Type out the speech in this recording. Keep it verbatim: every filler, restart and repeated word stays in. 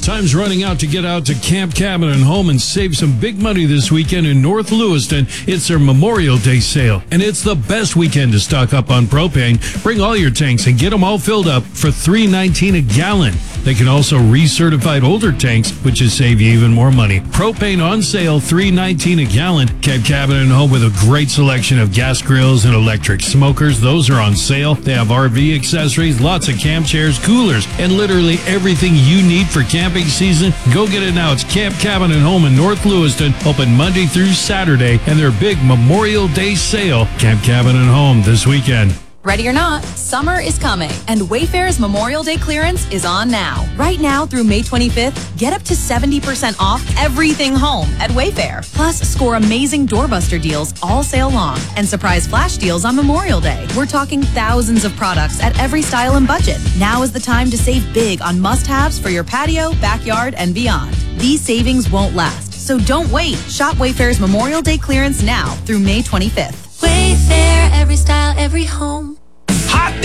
Time's running out to get out to Camp Cabin and Home and save some big money this weekend in North Lewiston. It's their Memorial Day sale, and it's the best weekend to stock up on propane. Bring all your tanks and get them all filled up for three nineteen a gallon. They can also recertified older tanks, which will save you even more money. Propane on sale, three nineteen a gallon. Camp Cabin and Home with a great selection of gas grills and electric smokers. Those are on sale. They have R V accessories, lots of camp chairs, coolers, and literally everything you need for camping season. Go get it now. It's Camp Cabin and Home in North Lewiston, open Monday through Saturday, and their big Memorial Day sale. Camp Cabin and Home this weekend. Ready or not, summer is coming, and Wayfair's Memorial Day clearance is on now. Right now through May twenty-fifth, get up to seventy percent off everything home at Wayfair. Plus, score amazing doorbuster deals all sale long and surprise flash deals on Memorial Day. We're talking thousands of products at every style and budget. Now is the time to save big on must-haves for your patio, backyard, and beyond. These savings won't last, so don't wait. Shop Wayfair's Memorial Day clearance now through May twenty-fifth. Wayfair, every style, every home.